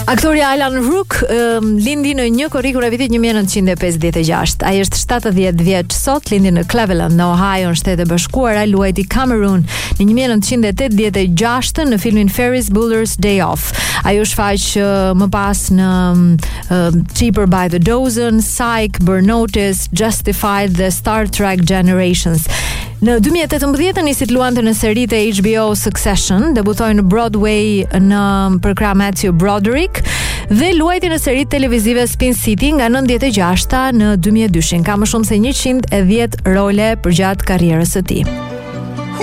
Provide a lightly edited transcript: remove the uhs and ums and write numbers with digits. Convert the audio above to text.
Aktori Alan Rook lindi në 1 korrikun e vitit 1956. Ai është 70 vjeç sot, lindi në Cleveland, në Ohio, në Shtetet e Bashkuara, luajti Cameroon në 1986 në filmin Ferris Bueller's Day Off. Ai u shfaq më pas në Cheaper by the Dozen, Psych, Burn Notice, Justified dhe Star Trek Generations. Në 2018 nisi të luante në seritë e HBO Succession, debutoi në Broadway për krah Matthew Broderick dhe luajti në seritë televizive Spin City nga 96 në 2002. Ka më shumë se 110 role përgjatë karrierës së tij.